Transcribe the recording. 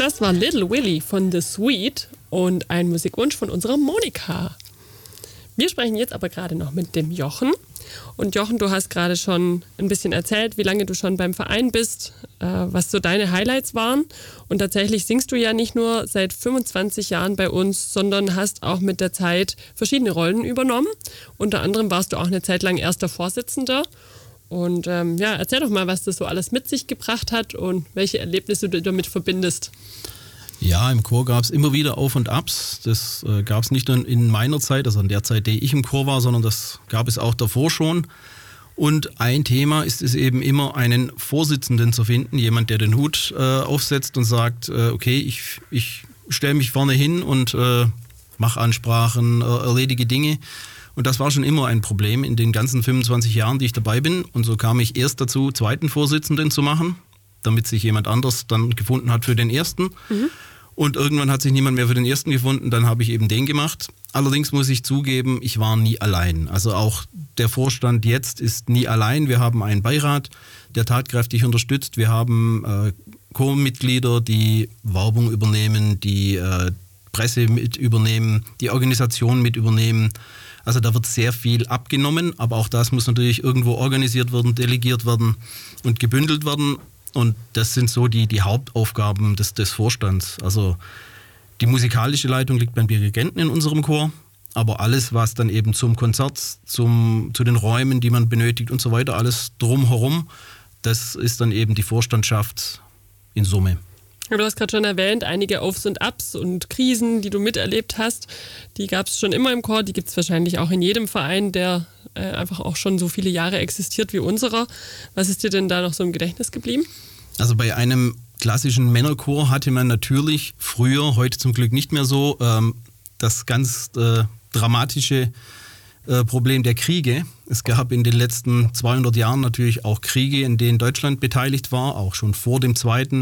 Das war Little Willy von The Sweet und ein Musikwunsch von unserer Monika. Wir sprechen jetzt aber gerade noch mit dem Jochen. Und Jochen, du hast gerade schon ein bisschen erzählt, wie lange du schon beim Verein bist, was so deine Highlights waren. Und tatsächlich singst du ja nicht nur seit 25 Jahren bei uns, sondern hast auch mit der Zeit verschiedene Rollen übernommen. Unter anderem warst du auch eine Zeit lang erster Vorsitzender. Und erzähl doch mal, was das so alles mit sich gebracht hat und welche Erlebnisse du damit verbindest. Ja, im Chor gab es immer wieder Auf und Abs. Das gab es nicht nur in meiner Zeit, also in der Zeit, die ich im Chor war, sondern das gab es auch davor schon. Und ein Thema ist es eben immer, einen Vorsitzenden zu finden, jemand, der den Hut aufsetzt und sagt, okay, ich stelle mich vorne hin und mache Ansprachen, erledige Dinge. Und das war schon immer ein Problem in den ganzen 25 Jahren, die ich dabei bin. Und so kam ich erst dazu, zweiten Vorsitzenden zu machen, damit sich jemand anders dann gefunden hat für den ersten. Mhm. Und irgendwann hat sich niemand mehr für den ersten gefunden, dann habe ich eben den gemacht. Allerdings muss ich zugeben, ich war nie allein. Also auch der Vorstand jetzt ist nie allein. Wir haben einen Beirat, der tatkräftig unterstützt. Wir haben Chormitglieder, die Werbung übernehmen, die Presse mit übernehmen, die Organisation mit übernehmen. Also da wird sehr viel abgenommen, aber auch das muss natürlich irgendwo organisiert werden, delegiert werden und gebündelt werden. Und das sind so die Hauptaufgaben des Vorstands. Also die musikalische Leitung liegt beim Dirigenten in unserem Chor, aber alles, was dann eben zum Konzert, zu den Räumen, die man benötigt und so weiter, alles drumherum, das ist dann eben die Vorstandschaft in Summe. Du hast gerade schon erwähnt, einige Aufs und Abs und Krisen, die du miterlebt hast, die gab es schon immer im Chor, die gibt es wahrscheinlich auch in jedem Verein, der einfach auch schon so viele Jahre existiert wie unserer. Was ist dir denn da noch so im Gedächtnis geblieben? Also bei einem klassischen Männerchor hatte man natürlich früher, heute zum Glück nicht mehr so, das ganz dramatische Problem der Kriege. Es gab in den letzten 200 Jahren natürlich auch Kriege, in denen Deutschland beteiligt war, auch schon vor dem Zweiten